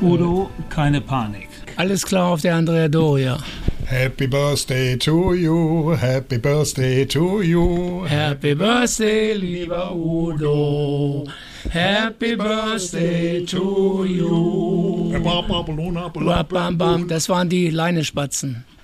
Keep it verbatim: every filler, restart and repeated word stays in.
Udo, keine Panik. Alles klar auf der Andrea Doria. Happy Birthday to you, Happy Birthday to you. Happy Birthday, lieber Udo. Happy Birthday to you. Das waren die Leinespatzen.